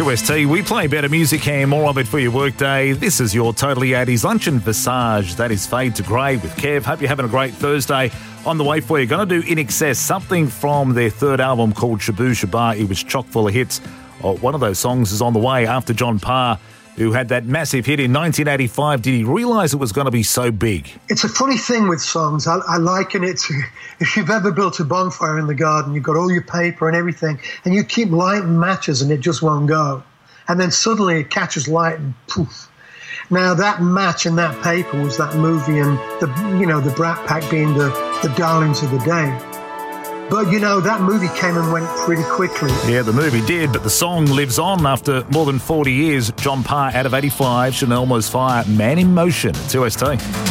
2ST, we play better music and more of it for your workday. This is your Totally 80s Lunch and Visage. That is Fade to Grey with Kev. Hope you're having a great Thursday. On the way for you, going to do In Excess, something from their third album called Shaboo Shabaa. It was chock full of hits. One of those songs is on the way after John Parr, who had that massive hit in 1985. Did he realise it was going to be so big? It's a funny thing with songs. I liken it to if you've ever built a bonfire in the garden, you've got all your paper and everything, and you keep lighting matches and it just won't go. And then suddenly it catches light and poof. Now that match and that paper was that movie and the Brat Pack being the darlings of the day. But, that movie came and went pretty quickly. Yeah, the movie did, but the song lives on after more than 40 years. John Parr out of 85, Chanel Almost Fire, Man in Motion at 2ST.